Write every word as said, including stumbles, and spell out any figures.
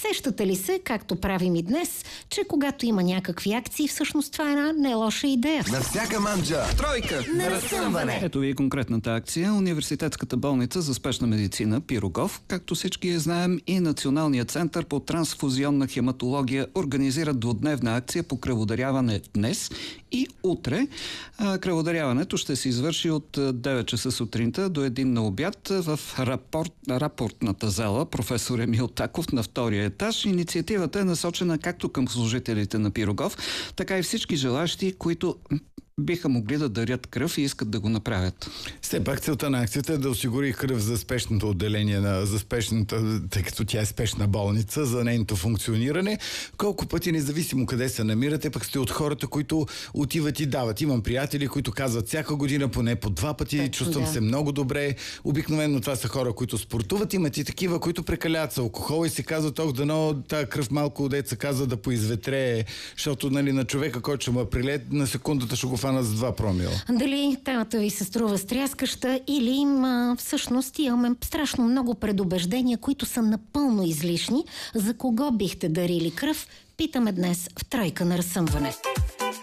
Сещате ли се, както правим и днес, че когато има някакви акции, всъщност това е една не лоша идея? На всяка манджа! Тройка! На разсъмване! Ето ви конкретната акция. Университетската болница за спешна медицина Пирогов, както всички я знаем, и Националният център по трансфузионна хематология организират двудневна акция по кръводаряване днес и утре. А, кръводаряването ще се извърши от девет часа сутринта до един на обяд в рапорт, рапортната зала професор Емил Таков на втория етаж. Инициативата е насочена както към служителите на Пирогов, така и всички желащи, които биха могли да дарят кръв и искат да го направят. Все пак целта на акцията е да осигури кръв за спешното отделение, на, за спешната, тъй като тя е спешна болница, за нейното функциониране. Колко пъти, независимо къде се намирате, пък сте от хората, които отиват и дават. Имам приятели, които казват всяка година поне по два пъти, Точно, чувствам да. се много добре. Обикновено това са хора, които спортуват. Имат и такива, които прекаляват с алкохол и си казват, ох, дано тази кръв малко, деца казва, да поизветрее, защото, нали, на човека, който ще му прилет, на секундата ще го фана с два промила. Дали темата ви се струва стряскаща или има всъщност имаме страшно много предубеждения, които са напълно излишни. За кого бихте дарили кръв? Питаме днес в Тройка на разсъмване.